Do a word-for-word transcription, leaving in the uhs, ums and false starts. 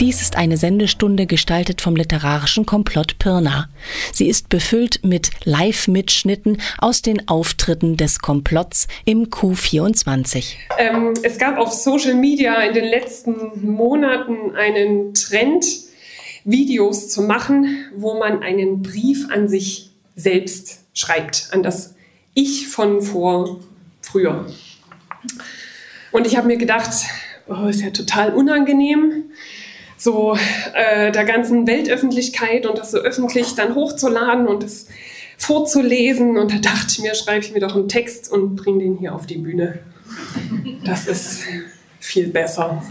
Dies ist eine Sendestunde gestaltet vom literarischen Komplott Pirna. Sie ist befüllt mit Live-Mitschnitten aus den Auftritten des Komplotts im Q vierundzwanzig. Ähm, es gab auf Social Media in den letzten Monaten einen Trend, Videos zu machen, wo man einen Brief an sich selbst schreibt, an das Ich von vor früher. Und ich habe mir gedacht, oh, ist ja total unangenehm, so äh, der ganzen Weltöffentlichkeit und das so öffentlich dann hochzuladen und das vorzulesen. Und da dachte ich mir, schreibe ich mir doch einen Text und bringe den hier auf die Bühne. Das ist viel besser.